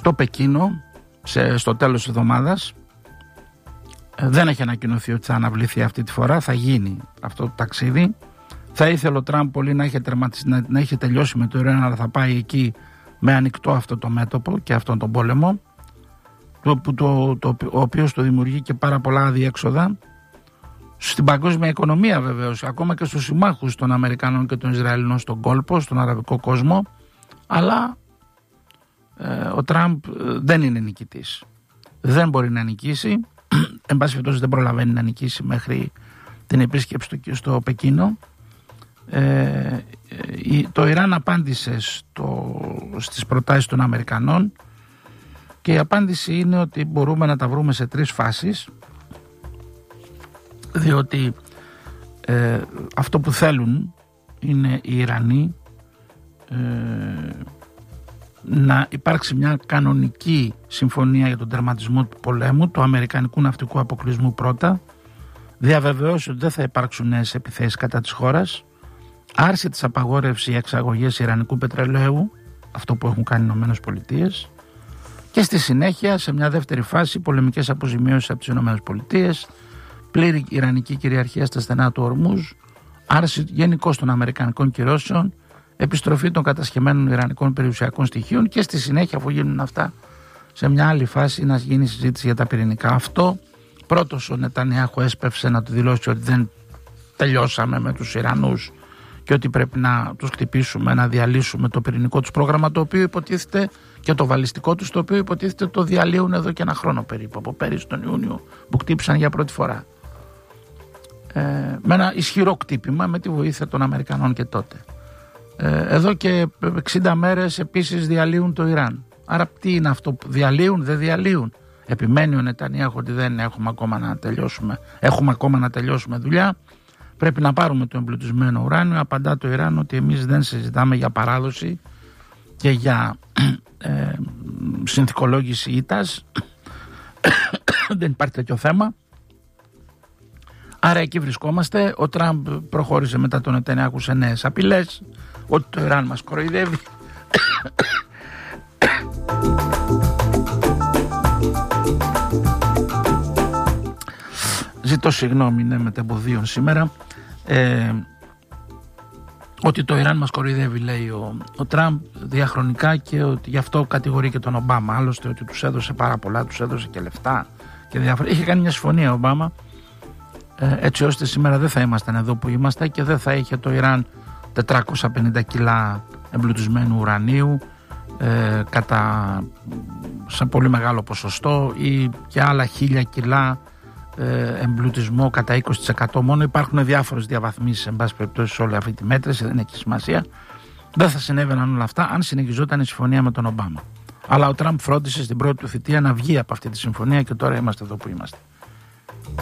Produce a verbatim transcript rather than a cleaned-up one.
στο Πεκίνο σε, στο τέλος της εβδομάδας. Ε, δεν έχει ανακοινωθεί ότι θα αναβληθεί αυτή τη φορά, θα γίνει αυτό το ταξίδι. Θα ήθελε ο Τραμπ πολύ να έχει, τερματισ... να, να έχει τελειώσει με το Ιράν, αλλά θα πάει εκεί με ανοιχτό αυτό το μέτωπο και αυτόν τον πόλεμο, το, το, το, το, ο οποίος το δημιουργεί και πάρα πολλά αδιέξοδα στην παγκόσμια οικονομία, βεβαίως, ακόμα και στους συμμάχους των Αμερικανών και των Ισραηλινών στον κόλπο, στον αραβικό κόσμο, αλλά ε, ο Τραμπ δεν είναι νικητής. Δεν μπορεί να νικήσει, εν πάση περιπτώσει δεν προλαβαίνει να νικήσει μέχρι την επίσκεψη στο, στο Πεκίνο. Ε, το Ιράν απάντησε στο, στις προτάσεις των Αμερικανών και η απάντηση είναι ότι μπορούμε να τα βρούμε σε τρεις φάσεις, διότι ε, αυτό που θέλουν είναι οι Ιρανοί ε, να υπάρξει μια κανονική συμφωνία για τον τερματισμό του πολέμου, του αμερικανικού ναυτικού αποκλεισμού πρώτα, διαβεβαιώσει ότι δεν θα υπάρξουν νέες επιθέσεις κατά της χώρας, άρση της απαγόρευσης εξαγωγές ιρανικού πετρελαίου, αυτό που έχουν κάνει οι Ηνωμένες Πολιτείες, και στη συνέχεια σε μια δεύτερη φάση πολεμικές αποζημιώσεις από τις Ηνωμένες Πολιτείες, πλήρη ιρανική κυριαρχία στα στενά του Ορμούζ, άρση γενικώς των αμερικανικών κυρώσεων, επιστροφή των κατασχεμένων ιρανικών περιουσιακών στοιχείων και στη συνέχεια, αφού γίνουν αυτά, σε μια άλλη φάση να γίνει συζήτηση για τα πυρηνικά. Αυτό πρώτος ο Νετανιάχου έσπευσε να του δηλώσει ότι δεν τελειώσαμε με τους Ιρανούς και ότι πρέπει να τους χτυπήσουμε, να διαλύσουμε το πυρηνικό τους πρόγραμμα, το οποίο υποτίθεται, και το βαλιστικό τους, το οποίο υποτίθεται το διαλύουν εδώ και ένα χρόνο περίπου, από πέρυσι τον Ιούνιο που χτύπησαν για πρώτη φορά. Ε, με ένα ισχυρό κτύπημα με τη βοήθεια των Αμερικανών και τότε. Ε, εδώ και εξήντα μέρες επίσης διαλύουν το Ιράν. Άρα τι είναι αυτό που διαλύουν, δεν διαλύουν? Επιμένει ο Νετανιάχου ότι δεν έχουμε ακόμα να τελειώσουμε, έχουμε ακόμα να τελειώσουμε δουλειά. Πρέπει να πάρουμε το εμπλουτισμένο ουράνιο. Απαντά το Ιράν ότι εμείς δεν συζητάμε για παράδοση και για ε, συνθηκολόγηση ήττας. Δεν υπάρχει τέτοιο θέμα. Άρα εκεί βρισκόμαστε. Ο Τραμπ προχώρησε μετά τον Νετανιάχου σε νέες απειλές ότι το Ιράν μας κοροϊδεύει. Ζητώ συγγνώμη, είναι μετεμποδίων σήμερα. Ε, ότι το Ιράν μας κοροϊδεύει, λέει ο, ο Τραμπ διαχρονικά, και ότι γι' αυτό κατηγορεί και τον Ομπάμα. Άλλωστε ότι τους έδωσε πάρα πολλά, τους έδωσε και λεφτά και διάφορα. Είχε κάνει μια συμφωνία ο Ομπάμα, ε, έτσι ώστε σήμερα δεν θα ήμασταν εδώ που είμαστε και δεν θα είχε το Ιράν τετρακόσια πενήντα κιλά εμπλουτισμένου ουρανίου ε, κατά, σε πολύ μεγάλο ποσοστό, ή και άλλα χίλια κιλά εμπλουτισμό κατά είκοσι τοις εκατό μόνο. Υπάρχουν διάφορες διαβαθμίσεις εν πάση περιπτώσει σε όλη αυτή τη μέτρηση, δεν έχει σημασία. Δεν θα συνέβαιναν όλα αυτά αν συνεχιζόταν η συμφωνία με τον Ομπάμα. Αλλά ο Τραμπ φρόντισε στην πρώτη του θητεία να βγει από αυτή τη συμφωνία και τώρα είμαστε εδώ που είμαστε.